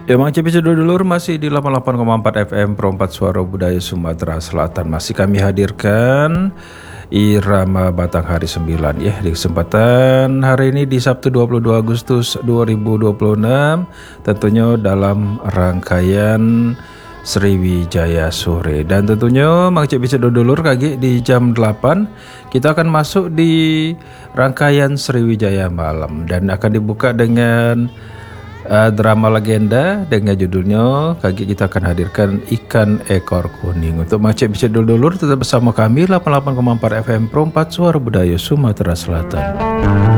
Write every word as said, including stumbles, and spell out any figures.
Emang C P C dulur masih di delapan puluh delapan koma empat F M Perempat Suara Budaya Sumatera Selatan. Masih kami hadirkan Irama Batanghari sembilan ya di kesempatan hari ini di Sabtu dua puluh dua Agustus dua ribu dua puluh enam, tentunya dalam rangkaian Sriwijaya Sore. Dan tentunya Mang Cik bisa dulur kaki di jam delapan kita akan masuk di rangkaian Sriwijaya Malam dan akan dibuka dengan Uh, drama legenda dengan judulnya kaki kita akan hadirkan Ikan Ekor Kuning. Untuk Macet bisa dulur tetap bersama kami delapan puluh delapan koma empat F M Perempat Suara Budaya Sumatera Selatan.